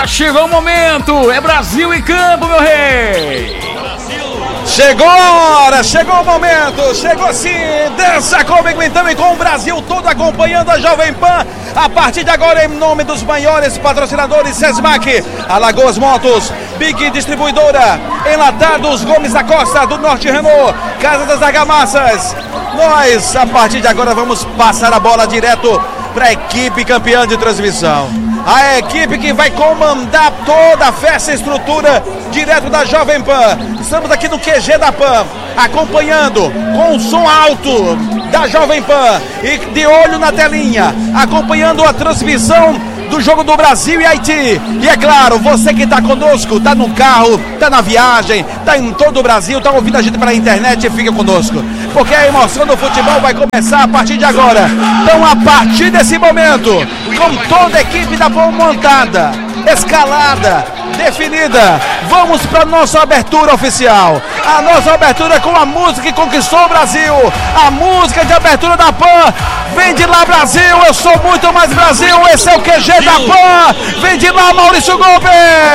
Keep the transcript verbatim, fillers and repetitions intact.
Chegou o momento, é Brasil em campo, meu rei! Chegou a hora, chegou o momento, chegou sim, dança comigo então e com o Brasil todo acompanhando a Jovem Pan. A partir de agora, em nome dos maiores patrocinadores, Sesmac, Alagoas Motos, Big Distribuidora, Enlatados, Gomes da Costa, do Norte Renault, Casa das Argamassas. Nós, a partir de agora, vamos passar a bola direto para a equipe campeã de transmissão. A equipe que vai comandar toda a festa e estrutura direto da Jovem Pan. Estamos aqui no Q G da Pan, acompanhando com o som alto da Jovem Pan e de olho na telinha, acompanhando a transmissão do jogo do Brasil e Haiti. E é claro, você que está conosco, está no carro, está na viagem, está em todo o Brasil, está ouvindo a gente pela internet, fica conosco, porque a emoção do futebol vai começar a partir de agora. Então, a partir desse momento, com toda a equipe da Pan montada, escalada, definida, vamos para a nossa abertura oficial. A nossa abertura com a música que conquistou o Brasil, a música de abertura da Pan. Vem de lá, Brasil, eu sou muito mais Brasil. Esse é o Q G da Pan. Vem de lá, Maurício Gomes.